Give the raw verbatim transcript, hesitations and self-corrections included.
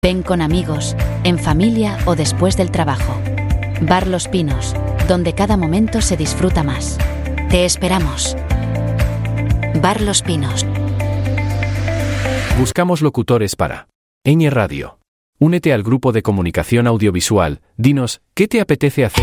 Ven con amigos, en familia o después del trabajo. Bar Los Pinos, donde cada momento se disfruta más. Te esperamos. Bar Los Pinos. Buscamos locutores para Ñ Radio. Únete al grupo de comunicación audiovisual. Dinos, ¿qué te apetece hacer?